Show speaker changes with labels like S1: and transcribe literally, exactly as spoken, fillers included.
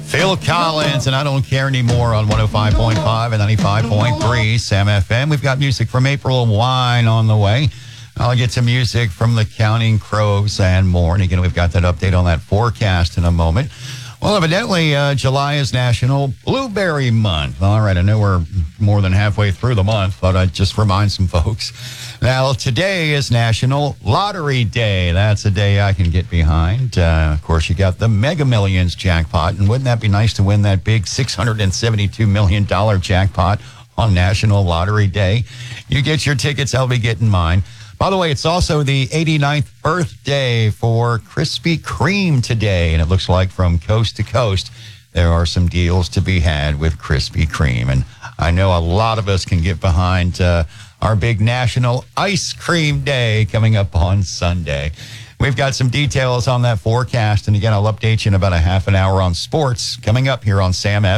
S1: Phil Collins, and I Don't Care Anymore on one oh five point five and ninety-five point three Sam F M. We've got music from April Wine on the way. I'll get some music from the Counting Crows and more. And again, we've got that update on that forecast in a moment. Well, evidently, uh, July is National Blueberry Month. All right, I know we're more than halfway through the month, but I'd just remind some folks. Now, today is National Lottery Day. That's a day I can get behind. Uh, of course, you got the Mega Millions jackpot, and wouldn't that be nice to win that big six hundred seventy-two million dollars jackpot on National Lottery Day? You get your tickets, I'll be getting mine. By the way, it's also the eighty-ninth birthday for Krispy Kreme today, and it looks like from coast to coast, there are some deals to be had with Krispy Kreme. And I know a lot of us can get behind uh, our big National Ice Cream Day coming up on Sunday. We've got some details on that forecast, and again, I'll update you in about a half an hour on sports coming up here on Sam F.